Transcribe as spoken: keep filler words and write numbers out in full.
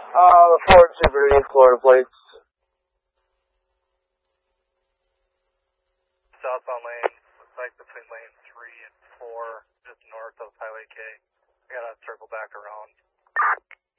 Uh, the Ford Super Duty Florida plates. Southbound lane, looks like between lane three and four, just north of Highway K. I gotta circle back around.